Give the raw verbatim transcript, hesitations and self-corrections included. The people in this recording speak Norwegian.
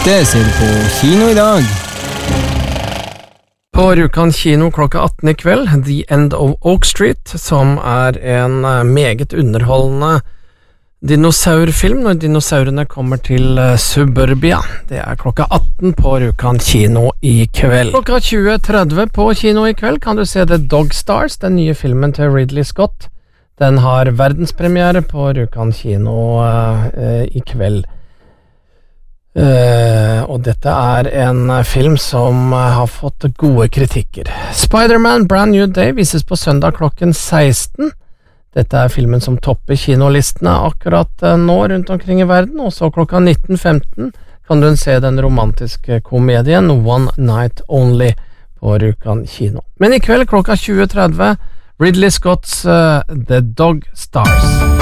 Dette ser du på kino i dag. På Rjukan kino klokka atten i kveld, The End of Oak Street, som er en meget underholdende dinosaurfilm når dinosaurene kommer til Suburbia. Det er klokka atten på Rjukan kino i kveld. Klokka tjue tretti på kino i kveld kan du se The Dog Stars, den nye filmen til Ridley Scott. Den har verdenspremiere på Rjukan kino uh, i kveld. Uh, og dette er en film som uh, har fått gode kritikker. Spider-Man Brand New Day vises på søndag klokken seksten. Dette er filmen som topper kinolistene akkurat uh, nå rundt omkring i verden, og så klokka nitten femten kan du se den romantiske komedien One Night Only på Rjukan kino. Men i kveld klokka tjue tretti Ridley Scotts uh, The Dog Stars.